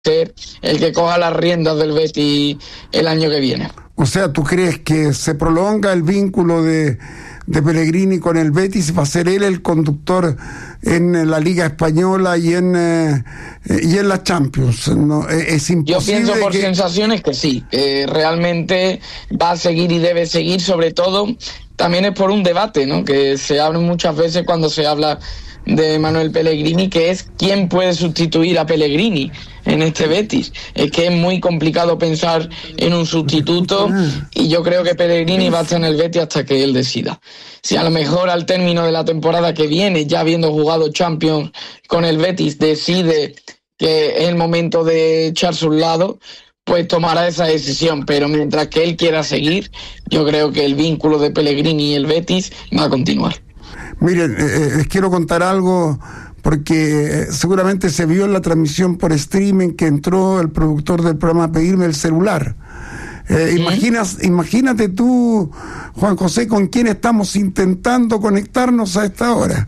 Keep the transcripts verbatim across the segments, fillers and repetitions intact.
ser el que coja las riendas del Betis el año que viene. O sea, ¿tú crees que se prolonga el vínculo de, de Pellegrini con el Betis? ¿Va a ser él el conductor en la Liga Española y en eh, y en la Champions? No, es imposible. Yo pienso por que... sensaciones que sí, que realmente va a seguir y debe seguir, sobre todo también es por un debate, ¿no? Que se abre muchas veces cuando se habla de Manuel Pellegrini, que es quién puede sustituir a Pellegrini en este Betis. Es que es muy complicado pensar en un sustituto y yo creo que Pellegrini va a estar en el Betis hasta que él decida. Si a lo mejor al término de la temporada que viene, ya habiendo jugado Champions con el Betis, decide que es el momento de echarse a un lado, pues tomará esa decisión, pero mientras que él quiera seguir, yo creo que el vínculo de Pellegrini y el Betis va a continuar. Miren, eh, les quiero contar algo, porque seguramente se vio en la transmisión por streaming que entró el productor del programa a pedirme el celular. Eh, ¿Sí? imaginas, imagínate tú, Juan José, con quién estamos intentando conectarnos a esta hora.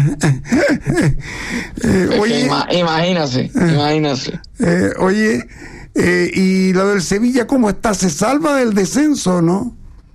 eh, oye, ima, imagínase, imagínase. Eh, oye, eh, y lo del Sevilla, ¿cómo está? ¿Se salva del descenso, no?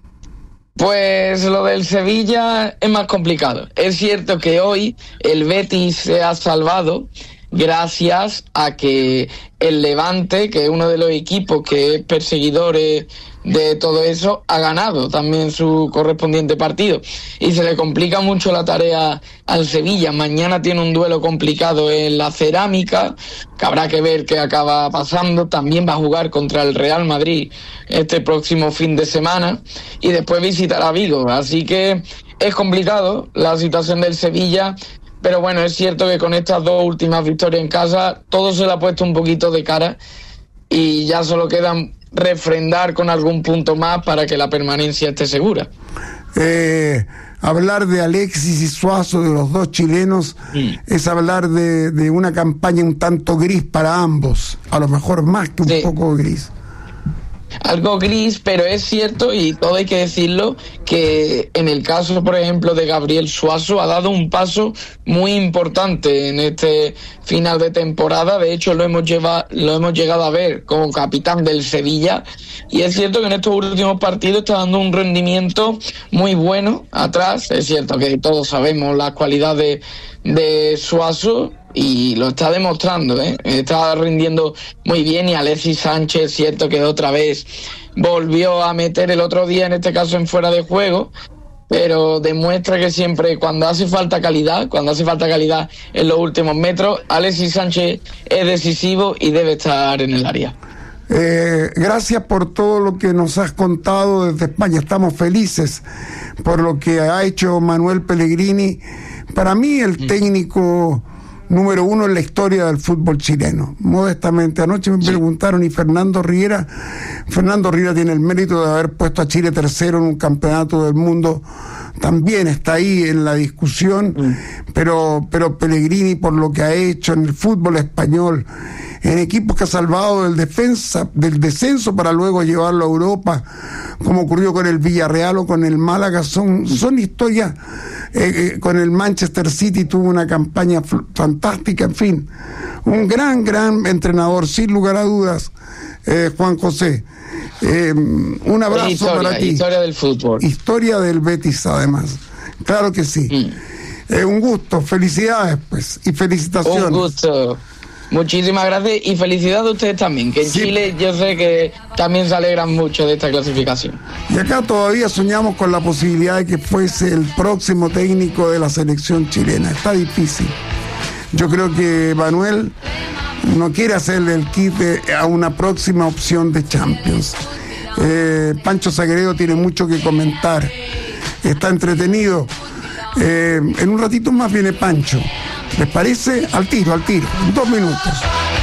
Pues lo del Sevilla es más complicado. Es cierto que hoy el Betis se ha salvado gracias a que el Levante, que es uno de los equipos que es perseguidor de todo eso, ha ganado también su correspondiente partido. Y se le complica mucho la tarea al Sevilla. Mañana tiene un duelo complicado en la Cerámica, que habrá que ver qué acaba pasando. También va a jugar contra el Real Madrid este próximo fin de semana y después visitará Vigo. Así que es complicado la situación del Sevilla. Pero bueno, es cierto que con estas dos últimas victorias en casa, todo se le ha puesto un poquito de cara y ya solo queda refrendar con algún punto más para que la permanencia esté segura. Eh, hablar de Alexis y Suazo, de los dos chilenos, sí, es hablar de, de una campaña un tanto gris para ambos, a lo mejor más que un sí. poco gris. Algo gris, pero es cierto, y todo hay que decirlo, que en el caso, por ejemplo, de Gabriel Suazo, ha dado un paso muy importante en este final de temporada. De hecho, lo hemos llevado, lo hemos llegado a ver como capitán del Sevilla, y es cierto que en estos últimos partidos está dando un rendimiento muy bueno atrás. Es cierto que todos sabemos las cualidades de Suazo, y lo está demostrando, ¿eh? Está rindiendo muy bien. Y Alexis Sánchez, cierto que otra vez volvió a meter el otro día, en este caso en fuera de juego, pero demuestra que siempre cuando hace falta calidad, cuando hace falta calidad en los últimos metros, Alexis Sánchez es decisivo y debe estar en el área. Eh, gracias por todo lo que nos has contado desde España. Estamos felices por lo que ha hecho Manuel Pellegrini. Para mí el técnico número uno en la historia del fútbol chileno, modestamente. Anoche me preguntaron, ¿y Fernando Riera? Fernando Riera tiene el mérito de haber puesto a Chile tercero en un campeonato del mundo, también está ahí en la discusión, mm. pero, pero Pellegrini, por lo que ha hecho en el fútbol español, en equipos que ha salvado del defensa, del descenso para luego llevarlo a Europa, como ocurrió con el Villarreal o con el Málaga, son, son historias. Eh, eh, con el Manchester City tuvo una campaña f- fantástica, en fin, un gran, gran entrenador, sin lugar a dudas, eh, Juan José. Eh, un abrazo historia, para ti. Historia del fútbol. Historia del Betis, además. Claro que sí. Mm. Eh, un gusto, felicidades, pues, y felicitaciones. Un gusto. Muchísimas gracias y felicidades a ustedes también, que en sí. Chile yo sé que también se alegran mucho de esta clasificación. Y acá todavía soñamos con la posibilidad de que fuese el próximo técnico de la selección chilena. Está difícil. Yo creo que Manuel no quiere hacerle el quite a una próxima opción de Champions. Eh, Pancho Sagredo tiene mucho que comentar. Está entretenido. Eh, en un ratito más viene Pancho. ¿Les parece? Al tiro, al tiro. En dos minutos.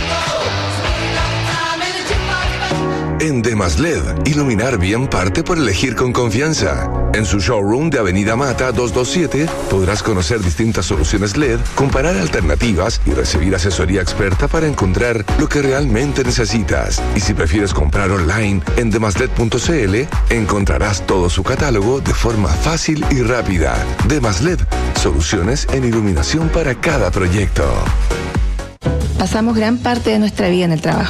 En Demasled, iluminar bien parte por elegir con confianza. En su showroom de Avenida Mata doscientos veintisiete podrás conocer distintas soluciones L E D, comparar alternativas y recibir asesoría experta para encontrar lo que realmente necesitas. Y si prefieres comprar online en demasled punto c l, encontrarás todo su catálogo de forma fácil y rápida. Demasled, soluciones en iluminación para cada proyecto. pasamos gran parte de nuestra vida en el trabajo.